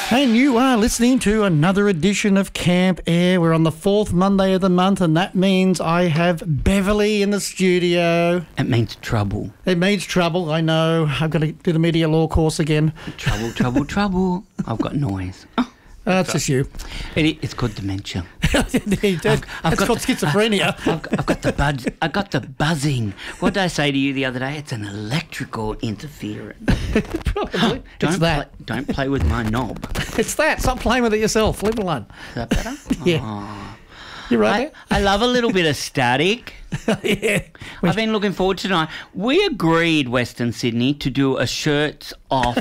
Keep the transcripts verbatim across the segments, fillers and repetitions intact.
And you are listening to another edition of Camp Air. We're on the fourth Monday of the month, and that means I have Beverly in the studio. It means trouble. It means trouble, I know. I've got to do the media law course again. Trouble, trouble, trouble. I've got noise. Oh, That's just you. it, it's called dementia. That's I've got called the- schizophrenia. I've, got- I've got the buzz. I got the buzzing. What did I say to you the other day? It's an electrical interference. Probably. Don't It's that. Play, don't play with my knob. It's that. Stop playing with it yourself. Leave it alone. Is that better? Yeah. Oh. You right I, I love a little bit of static. there? Yeah. I've been looking forward to tonight. We agreed, Western Sydney, to do a shirts off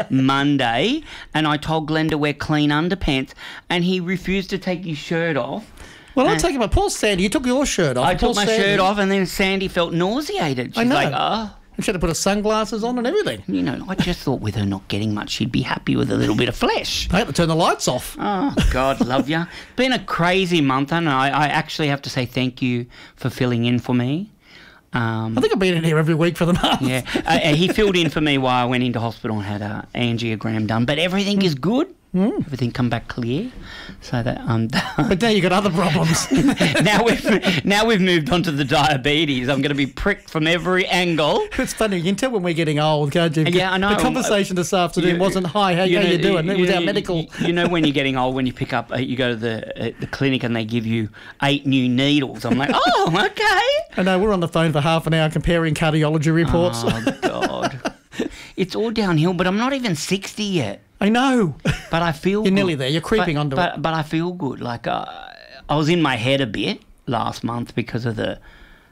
Monday, and I told Glenn to wear clean underpants, and he refused to take his shirt off. Well, I'm And taking my Paul Sandy. You took your shirt off. I Paul took my Sandy. shirt off, and then Sandy felt nauseated. She's I know. like, oh. You should have put her sunglasses on and everything. You know, I just thought with her not getting much, she'd be happy with a little bit of flesh. I had to turn the lights off. Oh, God, love ya. Been a crazy month, and I, I actually have to say thank you for filling in for me. Um, I think I've been in here every week for the month. yeah, uh, uh, he filled in for me while I went into hospital and had a angiogram done, but everything is good. Mm. Everything come back clear, so that um. But now you've got other problems. now we've now we've moved on to the diabetes. I'm going to be pricked from every angle. It's funny, you can tell when we're getting old, can't you? Yeah, I know. The conversation this afternoon You- wasn't, hi, how you, know, how you doing? It you was know, our medical... You, you know when you're getting old, when you pick up, uh, you go to the uh, the clinic and they give you eight new needles. I'm like, oh, okay. I know, we're on the phone for half an hour comparing cardiology reports. Oh, God. It's all downhill, but I'm not even sixty yet. I know. But I feel You're good. nearly there. You're creeping but, onto but, it. But I feel good. Like, uh, I was in my head a bit last month because of the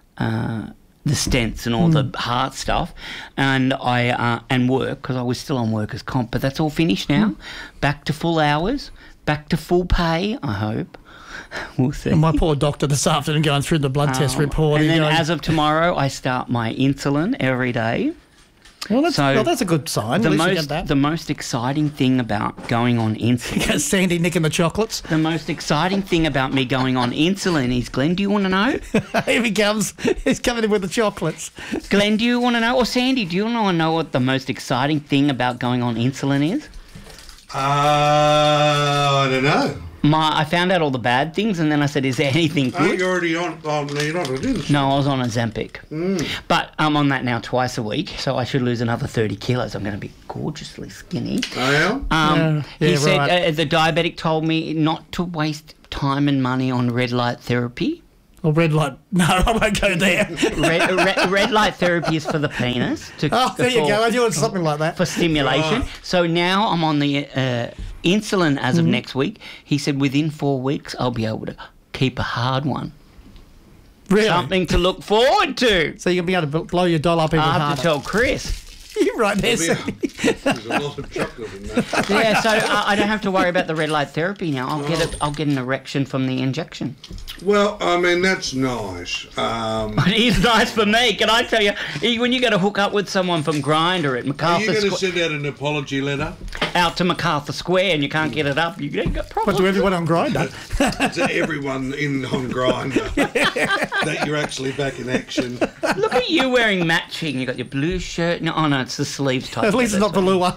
uh, the stents and all Mm. the heart stuff, and I uh, and work, because I was still on workers' comp, but that's all finished now. Mm. Back to full hours, back to full pay, I hope. We'll see. And my poor doctor this afternoon going through the blood test Um, report. And he's then going, as of tomorrow, I start my insulin every day. well, that's, so well, that's a good sign. The At least you most, get that. the most exciting thing about going on insulin... Sandy nicking the chocolates. The most exciting thing about me going on insulin is, Glenn, do you want to know? Here he comes. He's coming in with the chocolates. Glenn, do you want to know? Or Sandy, do you want to know what the most exciting thing about going on insulin is? Uh, I don't know. My, I found out all the bad things, and then I said, is there anything Oh, good? you're already on. Oh, no, you're not, didn't you? No, I was on Ozempic. But I'm on that now twice a week, so I should lose another thirty kilos. I'm going to be gorgeously skinny. Oh, yeah? Um, Yeah, he yeah, said right. uh, the diabetic told me not to waste time and money on red light therapy. Or red light. No, I won't go there. Red, red, red light therapy is for the penis. To, Oh, there you for- go. I knew it was something like that. For stimulation. Right. So now I'm on the uh, insulin as of Mm-hmm. next week. He said within four weeks I'll be able to keep a hard one. Really? Something to look forward to. So you're going to be able to blow your doll up even I have harder. to tell Chris. You're right there, Yeah. Sandy. There's a lot of chocolate in that. Yeah, so I, I don't have to worry about the red light therapy now. I'll get a, I'll get an erection from the injection. Well, I mean, that's nice. Um, It is nice for me, can I tell you? eh, When you go to hook up with someone from Grindr at are you MacArthur going to Squ- send out an apology letter out to MacArthur Square and you can't get it up, you ain't got But problems. to everyone on Grindr. to everyone in on Grindr that you're actually back in action? Look at you wearing matching. You got your blue shirt. No, oh no, it's the sleeves type. At least it's not Valua.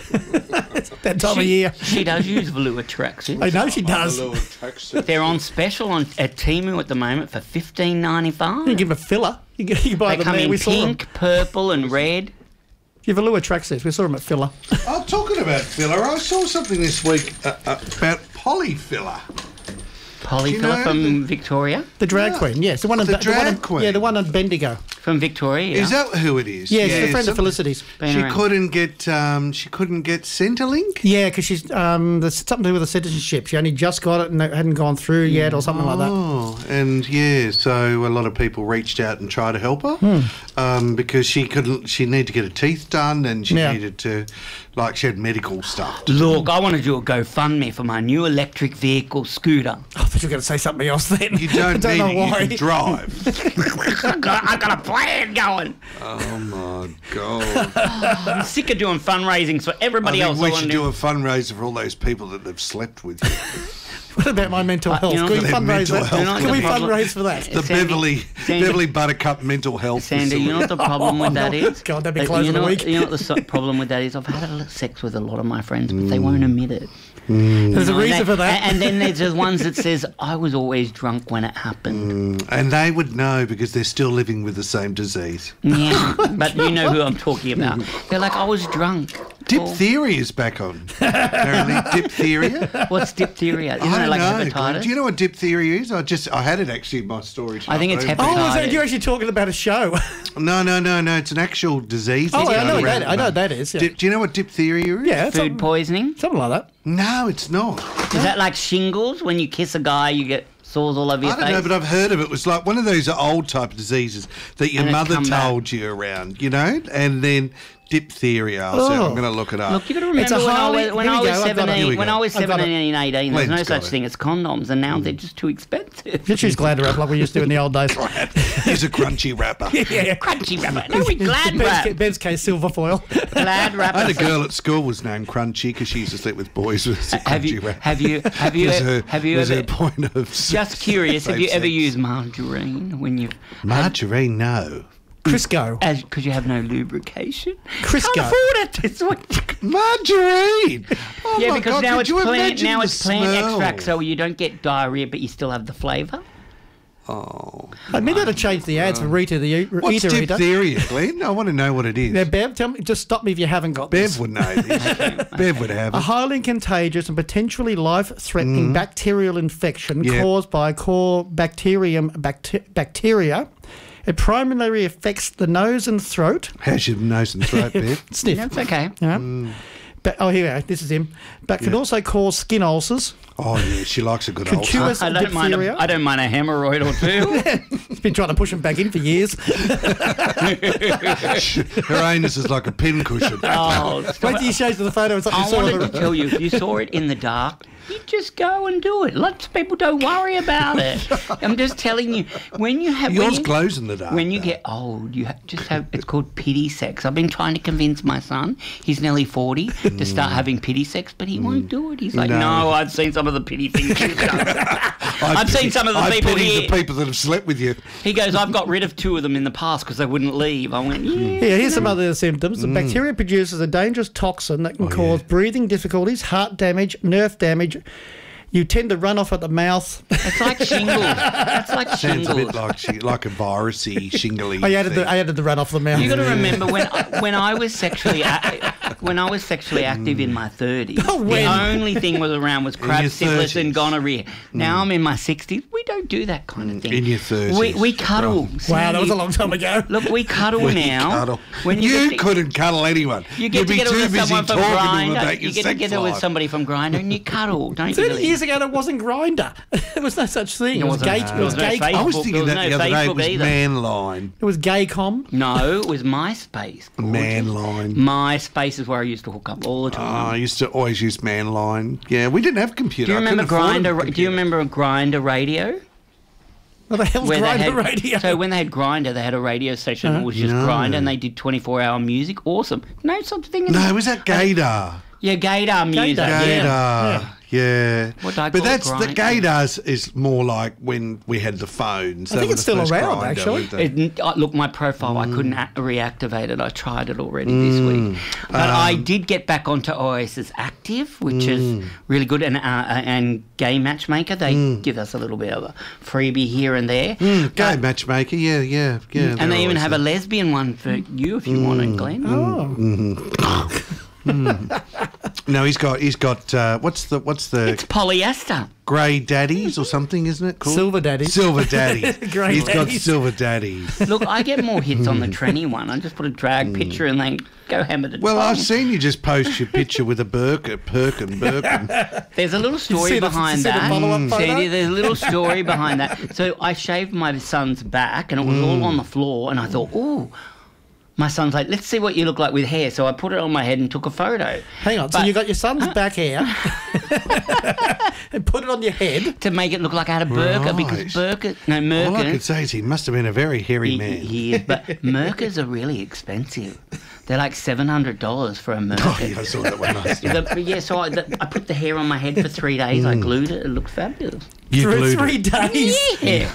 It's that time of She, year. she does use velour tracksuits. I know she does. A little tracksuit. They're on special on at Temu at the moment for fifteen ninety You five. can give a filler. You can, you can buy They them come there. in We saw them. pink, purple, and red. Give a Lua tracksuits. We saw them at Filler. Oh, talking about filler, I saw something this week uh, uh, about polyfiller. Polyfiller know from the- Victoria. The drag Yeah. queen, yes. The one on The the one drag on- queen. Yeah, the one on Bendigo. From Victoria. Is that who it is? Yeah, she's a friend of some- Felicity's. Been She around. couldn't get. Um, she couldn't get Centrelink. Yeah, because she's um, there's something to do with the citizenship. She only just got it and it hadn't gone through yet, or something like that. Oh, and yeah, so a lot of people reached out and tried to help her Hmm. um, because she couldn't. She needed to get her teeth done, and she Yeah. needed to, like, she had medical stuff. Look, I want to do a GoFundMe for my new electric vehicle scooter. I thought you were going to say something else then. You don't, I don't need know it. why. You can drive. I got, I got a plan going. Oh my god! I'm sick of doing fundraising for I everybody think else. we I should wanna do a fundraiser for all those people that have slept with you. What about my mental health? you know, Can we their fundraise mental that? health Can we problem- fundraise for that? The Sandy- Beverly Sandy- Beverly Buttercup Mental Health Sandy, you know what the problem with that Oh, is? God, that'd be Uh, close you in a know, week. You know what the so- problem with that is? I've had a lot- sex with a lot of my friends, but they won't admit it. There's a You know, reason they- for that. And, and then there's the ones that says, I was always drunk when it happened. And they would know because they're still living with the same disease. Yeah, but you know who I'm talking about. They're like, I was drunk. Diphtheria is back on. Apparently, diphtheria. What's diphtheria? Isn't I it don't like know. hepatitis? Do you know what diphtheria is? I just I had it actually in my storage. I think hub, it's but- Oh, is that, hepatitis. you're actually talking about a show. No, no, no, no. It's an actual disease. Oh, that's I know going what around that, at I the know what moment. that is. Yeah, Di- do you know what diphtheria is? yeah Food something, poisoning? something like that. No, it's not. Is that like shingles? When you kiss a guy, you get sores all over your I don't face? know, but I've heard of it. It was like one of those old type of diseases that your And it's mother come back. told you around, you know? And then diphtheria. I'll say, Oh. I'm going to look it up. Look, you got to It's remember a when, I highly- was, when here I we was go, I've got it. Here we seventeen, when go. I was I've got it. seventeen, eighteen, there's no Glenn's got such it. thing as condoms, and now they're just too expensive. Just use Glad wrap like we used to in the old days. Here's a crunchy wrapper. Yeah. Crunchy wrapper. No, we glad Ben's, wrap. Ben's case silver foil. Glad wrap. I had a girl at school was named Crunchy because she used to sleep with boys with a Have crunchy you, wrapper. have you, have you, was her, have you was ever, her point of just curious, have you safe ever sex. used margarine when you've, Margarine? No. Crisco. as because you have no lubrication? Crisco. Can't afford it. It's what, Margarine. Oh yeah, my because God, now could it's you plant, imagine now the it's plant smell? extract, so you don't get diarrhea, but you still have the flavour. Oh. I mean, that'll change the ads for Rita the e- What's Eater Eater. diphtheria, Glenn? I want to know what it is. Now, Bev, tell me, just stop me if you haven't got this. Bev would know this. Bev would have A it. highly contagious and potentially life-threatening bacterial infection Yeah. caused by core bacterium bacte- bacteria. It primarily affects the nose and throat. How's your nose and throat, Bev? Sniff. That's okay. Yeah. But, oh, here we go. This is him. But can Yeah. also cause skin ulcers. Oh, yeah, she likes a good Could ulcer. you- Us I don't mind. diphtheria? A, I don't mind a hemorrhoid or two. He's been trying to push him back in for years. Her anus is like a pincushion. Oh, stop Wait it. till you show us the photo. It's like you I saw wanted the- to tell you, if you saw it in the dark, you just go and do it. Lots of people don't worry about it. I'm just telling you, when you have when Yours you, glows in the dark. when you though. get old, you ha- just have. It's called pity sex. I've been trying to convince my son. He's nearly forty to start having pity sex, but he won't do it. He's like, No. no, I've seen some of the pity things you've done. I've seen some of the I people pity here. the people that have slept with you. He goes, I've got rid of two of them in the past because they wouldn't leave. I went, yeah. Yeah, here's some other symptoms. The bacteria produces a dangerous toxin that can Oh, cause yeah. breathing difficulties, heart damage, nerve damage. You tend to run off at the mouth. It's like shingles. That's like Sounds shingles. a bit like she, like a virusy, shingly. I added thing. the I added the run off the mouth. You got to remember when I, when I was sexually a- when I was sexually active in my thirties, Oh, when? the only thing was around was your crab syphilis thirties. and gonorrhea. Now I'm in my sixties. We don't do that kind of thing. In your thirties. we we cuddle. Wow, that was a Sandy. long time ago. Look, we cuddle We now. cuddle. When you you, get to- couldn't cuddle anyone. you get You'd be together too with busy someone from talking to them Grindr. about You your get sex together with life. somebody from Grindr and you cuddle, don't you? Thirty Billy? years ago, it wasn't Grinder. There was no such thing. It, It was wasn't, gay. uh, It was there was gay. no I was Facebook, thinking there that was the no other day. It Facebook was either. Manline. It was Gaycom. No, it was MySpace. gorgeous. Manline. MySpace is where I used to hook up all the Oh, time. I used to always use Manline. Yeah, we didn't have a computer. do you I remember couldn't afford a Grinder? Do computer. you remember a Grinder radio? What the hell's Where they Grinder had, radio? So when they had Grinder, they had a radio station that was just No. Grinder, and they did twenty-four hour music. Awesome. No such thing as No, was that Gaydar? yeah, Gaydar music. Gaydar, Yeah. Gaydar. Yeah. What I but call that's the Grindr. Gaydars is more like when we had the phones. I think it's still around, actually. It, uh, look, my profile, I couldn't Mm. a- reactivate it. I tried it already this week. But Um, I did get back onto Oasis Active, which Mm. is really good. And, uh, and Gay Matchmaker, they Mm. give us a little bit of a freebie here and there. Gay But- matchmaker, yeah, yeah, yeah. and they're they even always have a there. lesbian one for you if you want it, Glenn. Oh, No, he's got, he's got. Uh, what's the, what's the It's polyester. grey daddies or something? Isn't it called Silver daddies. Silver daddies. Grey He's got daddies. silver daddies. Look, I get more hits on the tranny one. I just put a drag picture and then go hammer the Well, tongue. I've seen you just post your picture with a Birkin, Perkin, Birkin. There's a little story see the- behind see the that. follow-up photo? Sandy, there's a little story behind that. So I shaved my son's back and it was all on the floor and I thought, ooh. My son's like, let's see what you look like with hair. So I put it on my head and took a photo. hang on. so But- you got your son's back hair and put it on your head. to make it look like I had a burqa Right. because burqa, no, All I could merkins. say is he must have been a very hairy He, man. he is, but merkers are really expensive. They're like seven hundred dollars for a Merc. Oh, yeah, I saw that one last night. The- yeah, so I, the, I put the hair on my head for three days. I glued it. It looked fabulous. You For glued three it. days. Yeah.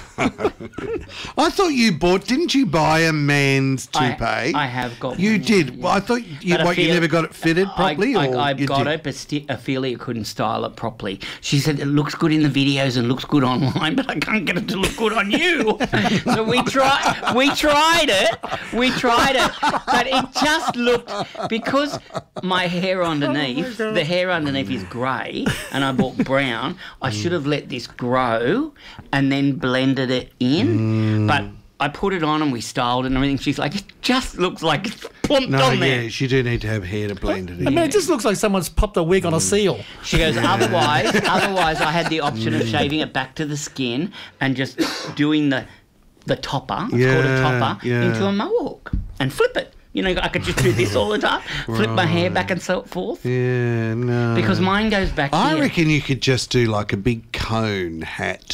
I thought you bought, didn't you buy a man's I- toupee? I have got You one, did. yeah. Well, I thought you, But what, you Ophelia- never got it fitted properly? I, or I, I you got did? it, but sti- Ophelia couldn't style it properly. She said it looks good in the videos and looks good online, but I can't get it to look good on you. So we tried. We tried it. We tried it, but it just looked because my hair underneath, God. the hair underneath is grey, and I bought brown. I should have let this grow and then blended it in, but. I put it on and we styled it and everything. She's like, it just looks like it's plumped No, on there. yes, you do need to have hair to blend it in. I mean, it just looks like someone's popped a wig on a seal. She goes, otherwise, otherwise I had the option of shaving it back to the skin and just doing the the topper, it's called a Yeah, topper, yeah. into a mohawk and flip it. You know, I could just do this all the time, flip my hair back and so forth. Yeah, no. Because mine goes back I here. reckon you could just do like a big cone hat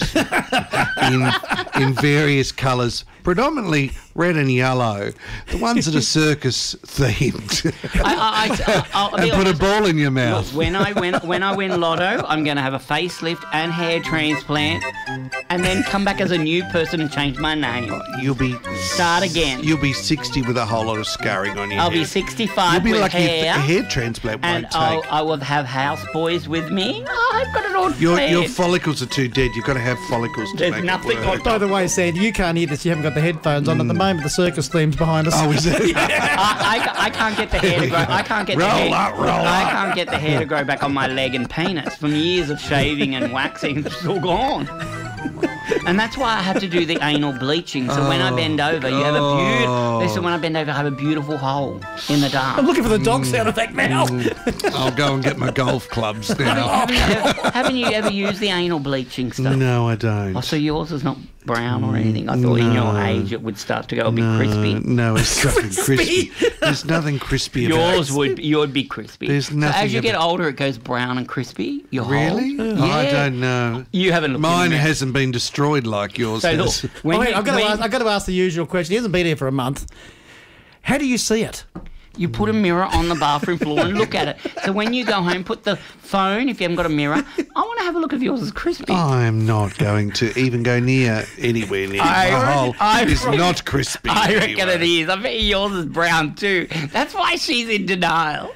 in in various colours, predominantly red and yellow. The ones that are circus themed, I, I, I, I'll, I'll be and put a honest. ball in your Look, mouth. when I win, when I win Lotto, I'm going to have a facelift and hair transplant, and then come back as a new person and change my name. You'll be Start again. You'll be sixty with a whole lot of scarring on your I'll head. be sixty-five You'll be with lucky if hair. a hair transplant And won't I'll, take. I will have houseboys with me. Oh, I've got it all Your, planned. your follicles are too dead. You've got to have follicles to There's make nothing it work. on By the way, Sandy, you can't hear this. You haven't got the headphones on. At the moment, the circus theme's behind us. Oh, is it? I, I, I can't get the hair to grow. I can't get Roll the hair. up, roll I up. can't get the hair to grow back on my leg and penis from years of shaving and waxing. It's all gone. And that's why I had to do the anal bleaching. So when I bend over, you have a beautiful. Oh. Listen, when I bend over, I have a beautiful hole in the dark. I'm looking for the dog sound effect now. I'll go and get my golf clubs now. Haven't you, ever, haven't you ever used the anal bleaching stuff? No, I don't. Oh, so yours is not brown or anything. I thought in your No. age it would start to go a bit Uh, crispy. no, it's nothing crispy. There's nothing crispy about Yours it. would yours be crispy. There's so nothing as you get about- older, it goes brown and crispy. Your hole. Really? Yeah. I don't know. You haven't looked in Mine the mirror. hasn't been destroyed like yours So look, has. when Oh, you, wait, I've got, to when ask, I've got to ask the usual question. He hasn't been here for a month. How do you see it? you put a mirror on the bathroom floor and look at it. So when you go home, put the phone. If you haven't got a mirror, I want to have a look if yours is crispy. I'm not going to even go near anywhere near I my reckon- hole. I It's reckon- not crispy. I reckon anyway. it is. I bet yours is brown too. That's why she's in denial.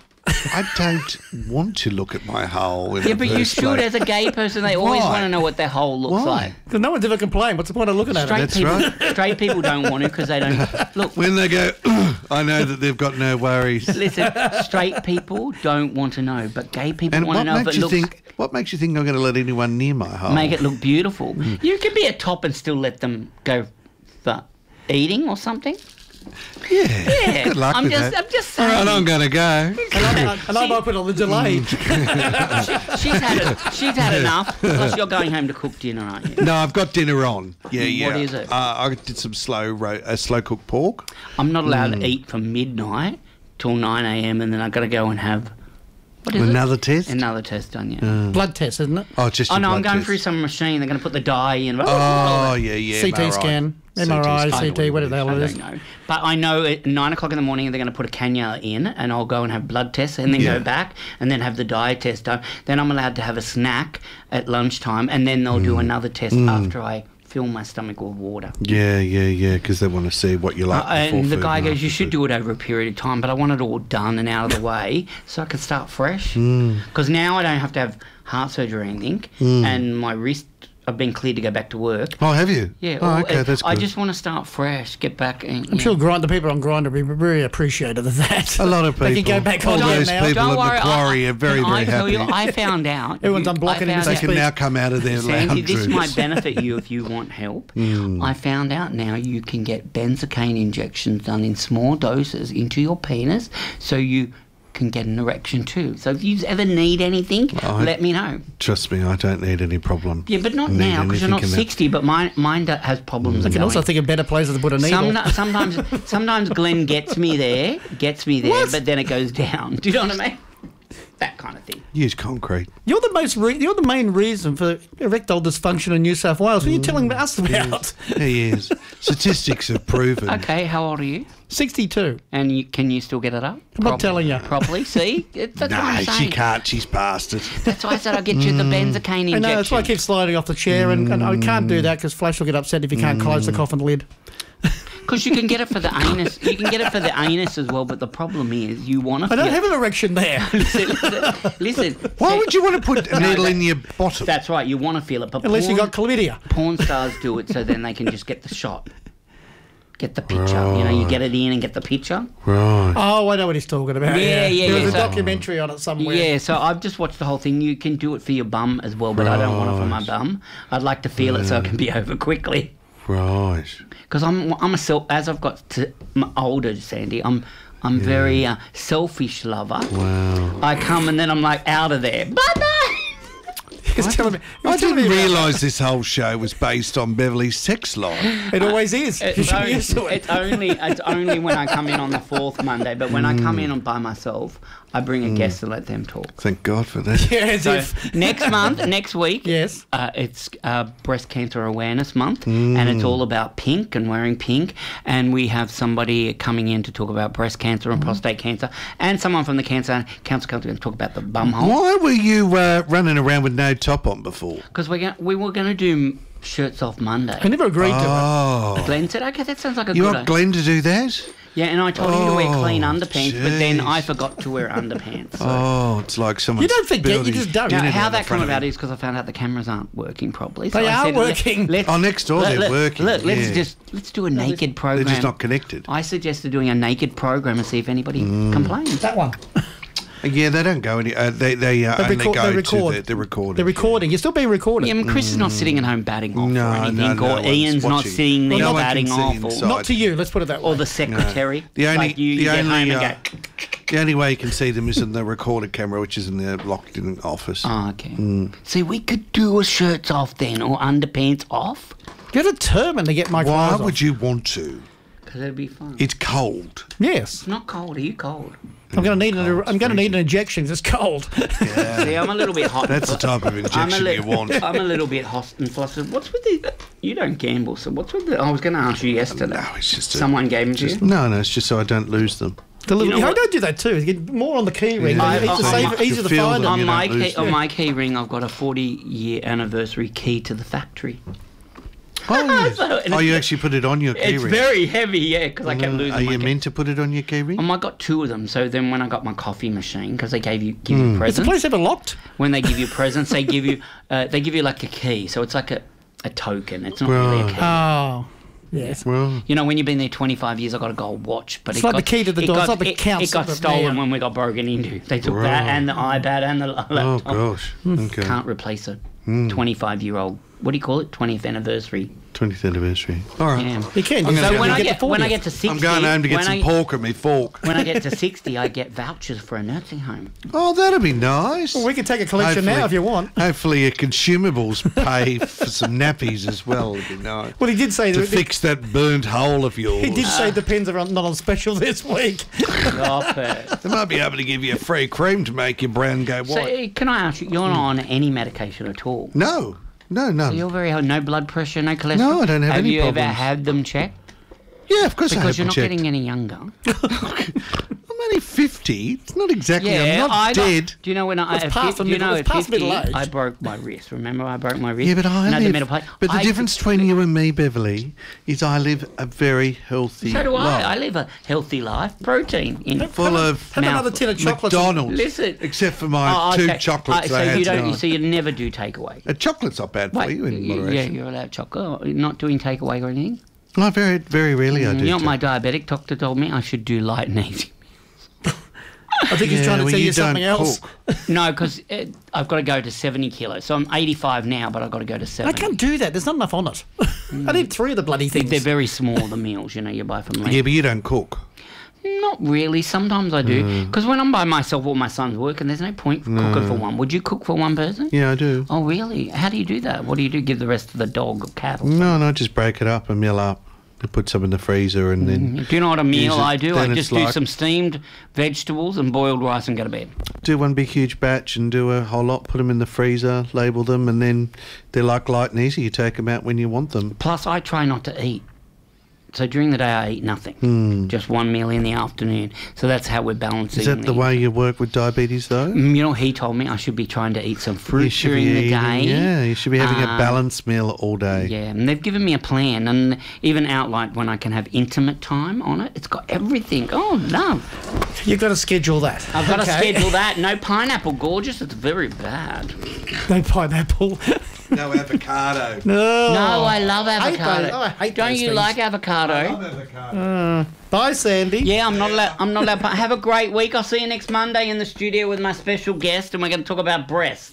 I don't want to look at my hole. In Yeah, the but you first should. place. As a gay person, they always Why? want to know what their hole looks Why? like. Because no one's ever complained. What's the point of looking at Straight it? That's people, right. straight people don't want to because they don't look. When they go, "Ugh," I know that they've got no worries. Listen, straight people don't want to know, but gay people And want to what know if makes it you looks. think? What makes you think I'm going to let anyone near my hole? Make it look beautiful. Mm. You could be a top and still let them go for eating or something. Yeah. Yeah, Good luck I'm with just, that. I'm just All saying. right, I'm going to go. And I, and I might put on the delay. She's had it. She's had enough. Plus, you're going home to cook dinner, aren't you? No, I've got dinner on. Yeah, What yeah. is it? Uh, I did some slow ro- uh, slow cooked pork. I'm not allowed Mm. to eat from midnight till nine a.m. and then I've got to go and have. What is Another it? test? Another test done, yeah. Blood test, isn't it? Oh, just Oh your no, I'm blood going test. through some machine. They're going to put the dye in. Oh, yeah, yeah. C T M R I. scan, C T M R I, scan. C T, whatever the hell I it don't is. know. But I know at nine o'clock in the morning they're going to put a cannula in and I'll go and have blood tests and then Yeah. go back and then have the dye test done. Then I'm allowed to have a snack at lunchtime and then they'll Mm. do another test after I fill my stomach with water. Yeah, yeah, yeah, because they want to see what you like Uh, before and the food guy and goes, after you should food." do it over a period of time, but I want it all done and out of the way so I can start fresh. Mm. Because now I don't have to have heart surgery or anything and my wrist, I've been cleared to go back to work. Oh, have you? Yeah, Oh, or- okay, that's good. I just want to start fresh, get back. And, I'm sure grind, the people on Grindr will be very appreciative of that. A lot of people. They can go back All on there those now. people Don't at worry, Macquarie I, are very, can very I tell happy. you, I found out. Everyone's you- unblocking I him as found They he out- can now come out of their Sandy, lounge this rooms. might benefit you if you want help. Hmm. I found out now you can get benzocaine injections done in small doses into your penis so you can get an erection too. So if you ever need anything, I- let me know. Trust me, I don't need any problem. Yeah, but not Need now because you're not anything in that- sixty, but mine, mine do- has problems. I can also think of better places to put a needle. Some, sometimes, sometimes Glenn gets me there, gets me there, What? but then it goes down. Do you know what I mean? That kind of thing. Use concrete. You're the most. Re- you're the main reason for erectile dysfunction in New South Wales. What are you telling us about? He is. Statistics have proven. Okay, how old are you? sixty-two. And you, can you still get it up? I'm not telling you. Properly? See? It- That's No, what I'm she saying. can't. She's past it. That's why I said I'll get you the benzocaine injection. I know, that's why I keep sliding off the chair, and, and I can't do that because Flash will get upset if you can't close the coffin lid. Because you can get it for the anus. You can get it for the anus as well, but the problem is you want to I don't feel... have an erection there. listen, listen, listen. Why See, would you want to put a needle in your bottom? That's right, you want to feel it. But Unless you porn- got chlamydia. porn stars do it so then they can just get the shot. Get the picture. You know, you get it in and get the picture. Right. Oh, I know what he's talking about. Yeah, yeah, There was yeah, a so- documentary on it somewhere. Yeah, so I've just watched the whole thing. You can do it for your bum as well, but I don't want it for my bum. I'd like to feel it so it can be over quickly. Right. Because I'm, I'm a self. As I've got to, I'm older, Sandy. I'm, I'm very uh, selfish lover. Wow. I come and then I'm like out of there. Bye bye. He's telling me. He I was telling didn't me about realise this whole show was based on Beverly's sex life. that. It always is. You It's should be only, used to it. it's only it's only when I come in on the fourth Monday. But when I come in on by myself, I bring a guest and let them talk. Thank God for that. Yeah, as So if. next month, next week, Yes. uh, it's uh, Breast Cancer Awareness Month, and it's all about pink and wearing pink. And we have somebody coming in to talk about breast cancer and prostate cancer, and someone from the Cancer Council comes to talk about the bum hole. Why were you uh, running around with no top on before? Because we we were going to do shirts off Monday. I never agreed to it. Oh. Glenn said, "Okay, that sounds like a You good want idea." Glenn to do that? Yeah, and I told him to wear clean Oh, underpants, but then I jeez. forgot to wear underpants. So. Oh, it's like someone. You don't forget, you just don't. Now, dinner how down the that front came of about him. is because I found out the cameras aren't working properly. So They I are said, working. Let's, Oh, next door they're let- working, Look, let's yeah. just let's do a naked program. They're just not connected. I suggested doing a naked program and see if anybody complains. That one. Yeah, they don't go any. Uh, they they uh, They only record- go they to record. the, the recording. They're recording. You're still being recorded. Yeah, I mean, Chris is not sitting at home batting off No, or no, anything, no or one's Ian's not watching. sitting there No one can batting see off, or, inside. Not to you. Let's put it that way. or the secretary. The only- like you, you the get only, home uh, and go. The only way you can see them is in the recorded camera, which is in the locked-in office. Oh, okay. See, we could do a shirts off then, or underpants off, You're determined to get my Why clothes would off. you want to? because it'd be fun. It's cold. Yes. It's not cold. Are you cold? I'm going to need an. I'm going to need an injection. 'cause It's cold. See, I'm a little bit hot. That's the type of I'm a, injection li- you want. I'm a little bit hot and flustered. What's with the? You don't gamble, so what's with the? I was going to ask you yesterday. No, it's just a- Someone gave them to you. No, no, it's just so I don't lose them. The little, You know I what? don't do that too. You get more on the key ring. Yeah. It's I- the I- same, I- easier to feel find. them, On you my don't key, lose on them. my key ring, I've got a forty-year anniversary key to the factory. Oh, yes. So- and oh, you it's- actually put it on your It's keyring. very heavy, yeah, because I kept losing Are my you key. meant to put it on your keyring? Um, I got two of them. So then, when I got my coffee machine, because they gave you give you Is the presents. place ever locked? When they give you presents, they give you uh, they give you like a key. So it's like a, a token. It's not really a Right. key. Oh, yes. Well, You know, when you've been there twenty-five years, I got a gold watch, but It's it like got, the key to the it door. It's Got, like the it, council it got of stolen man. when we got broken into. They took Right. that and the iPad and the laptop. oh gosh. Okay. Can't replace a twenty-five-year-old. What do you call it? twentieth anniversary. twentieth anniversary. All right. Yeah. You can. I'm You gonna So go when now. I get get the when I fortieth. get to sixty, I'm going home to get when some I, pork and me fork. When I get to sixty, I get vouchers for a nursing home. Oh, that'd be nice. Well, we can take a collection now if you want. Hopefully, your consumables pay for some nappies as well. Would be nice. Well, he did say To that. fix that burnt hole of yours. He did say the pens are on, not on special this week. Stop it. They might be able to give you a free cream to make your brown go So, white. uh, can I ask you, you're not on any medication at all? No, no, no. You're very healthy. No blood pressure, no cholesterol? No, I don't have any you ever problems. had them checked? Yeah, of course I Because have you're them not checked. getting any younger. I'm only fifty. It's not exactly. I'm not I got- dead. Do you know when I It's at past fif- the do you middle- know it's at past fifty, middle age. I broke my wrist. Remember, I broke my wrist. Yeah, but I no, the live. middle plate. But the I- difference between you and me, Beverly, is I live a very healthy So do I. life. I live a healthy life. Protein in Full of Have Now, another tin of chocolates. McDonald's. Listen. Except for my Oh, two okay. chocolates Uh, I so had you don't. tonight. So you never do takeaway. A chocolate's not bad for Wait, you in y- yeah, moderation. you're allowed chocolate. You're not doing takeaway or anything. No, very, very rarely I do. You know what take- my diabetic doctor told me? I should do light and easy. I think he's Yeah, trying to well, tell you, you something don't else. cook. No, because I've got to go to seventy kilos. So I'm eighty-five now, but I've got to go to I seventy. can't do that. There's not enough on it. I need three of the bloody things. They're very small, the meals, you know, you buy from Lidl. Yeah, but you don't cook. Not really. Sometimes I do. Because when I'm by myself, all my sons work, and there's no point for cooking for one. Would you cook for one person? Yeah, I do. Oh, really? How do you do that? What do you do? Give the rest to the dog or cat? Or No, no, just break it up and mill up. To put some in the freezer and then Do you know what a meal Use it. I do? Then I it's just do like- some steamed vegetables and boiled rice and go to bed. do one big huge batch and do a whole lot. Put them in the freezer, label them, and then they're like light and easy. You take them out when you want them. Plus, I try not to eat. So during the day, I eat nothing. Just one meal in the afternoon. So that's how we're balancing. Is that the the- way you work with diabetes, though? Mm, You know, he told me I should be trying to eat some You fruit should during be the eating- day. Yeah, you should be having a Um, balanced meal all day. Yeah, and they've given me a plan and even outlined when I can have intimate time on it. It's got everything. Oh, love. You've got to schedule that. I've got to Okay. schedule that. No pineapple, gorgeous. It's very bad. No pineapple. No avocado. No. No, I love hate avocado. those- oh, I hate Don't those you things. like avocado? avocado. Bye, Sandy. Yeah, I'm not allowed. I'm not allowed. Have a great week. I'll see you next Monday in the studio with my special guest, and we're going to talk about breast.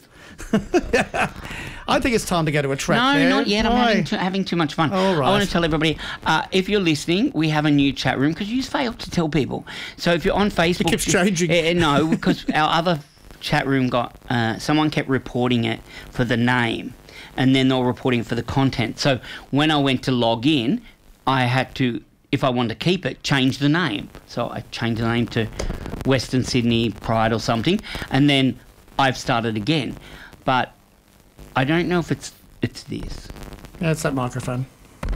I think it's time to go to a track No, there. not yet. I'm Why? having too, having too much fun. All right. I want to tell everybody, uh, if you're listening, we have a new chat room because you failed to tell people. So if you're on Facebook, keeps changing. Uh, no, because our other chat room got uh, someone kept reporting it for the name, and then they were reporting it for the content. So when I went to log in, I had to, if I wanted to keep it, change the name. So I changed the name to Western Sydney Pride or something, and then I've started again, but I don't know if it's it's this. That's that microphone.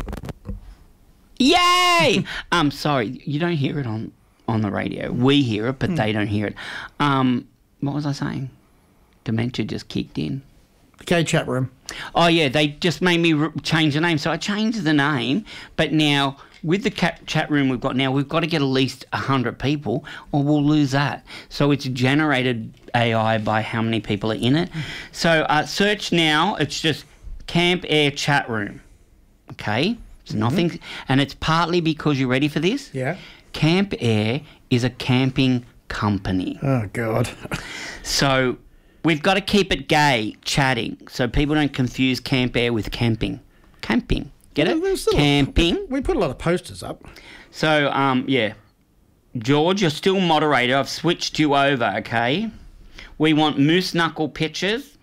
Yay! I'm sorry, you don't hear it on, on the radio. We hear it, but they don't hear it. Um, what was I saying? Dementia just kicked in. Okay, chat room. Oh yeah, they just made me re- change the name. So I changed the name, but now with the cat chat room we've got now, we've got to get at least one hundred people or we'll lose that. So it's generated A I by how many people are in it. So uh, search now, it's just Camp Air Chat Room. Okay? It's nothing, and it's partly because you're ready for this? Yeah. Camp Air is a camping company. Oh, God. So we've got to keep it gay, chatting, so people don't confuse Camp Air with camping. Camping. Get Well, there's it? still a- Camping. We put a lot of posters up. So, um, yeah. George, you're still moderator. I've switched you over, okay? We want moose knuckle pictures.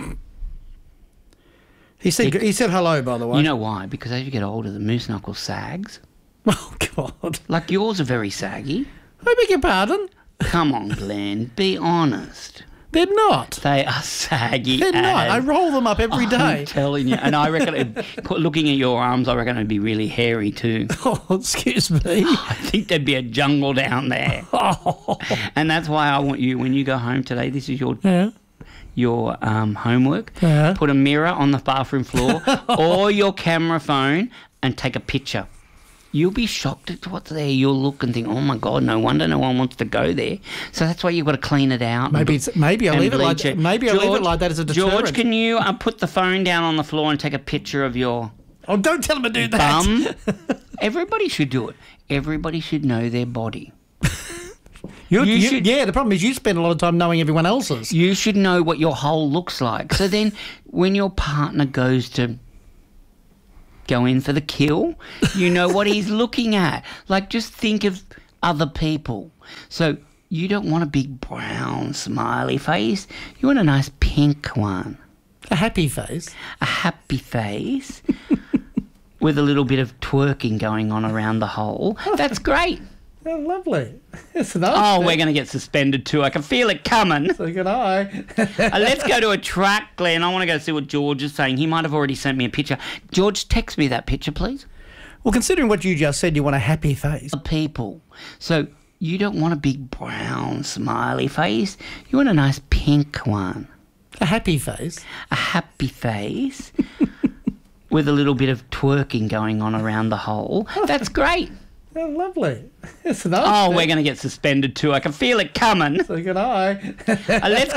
He said he said hello, by the way. You know why? Because as you get older, the moose knuckle sags. Oh, God. Like yours are very saggy. I beg your pardon? Come on, Glenn. Be honest. They're not. They are saggy. They're not. as- I roll them up every day. I'm telling you. And I reckon, it, put- looking at your arms, I reckon it'd be really hairy too. Oh, excuse me. I think there'd be a jungle down there. Oh. And that's why I want you, when you go home today, this is your Yeah. your um, homework. Yeah. Put a mirror on the bathroom floor or your camera phone and take a picture. You'll be shocked at what's there. You'll look and think, oh my God, no wonder no one wants to go there. So that's why you've got to clean it out. Maybe it's, maybe I'll and leave it like bleach maybe I'll leave it George- like that as a deterrent. George, can you uh, put the phone down on the floor and take a picture of your Oh, don't tell him to do that. bum? Everybody should do it. Everybody should know their body. You, You you, should- yeah, the problem is you spend a lot of time knowing everyone else's. You should know what your hole looks like. So then when your partner goes to go in for the kill, you know what he's looking at. Like, just think of other people. So you don't want a big brown smiley face. You want a nice pink one. A happy face. A happy face with a little bit of twerking going on around the hole. That's great. Oh, lovely. It's nice. Oh, we're going to get suspended too. I can feel it coming. So good eye. Uh, let's go to a track, Glenn. I want to go see what George is saying. He might have already sent me a picture. George, text me that picture, please. Well, considering what you just said, you want a happy face. People. So you don't want a big brown smiley face. You want a nice pink one. A happy face. A happy face with a little bit of twerking going on around the hole. That's great. Oh, lovely. It's nice. Oh, we're going to get suspended too. I can feel it coming. So good eye. Uh, let's go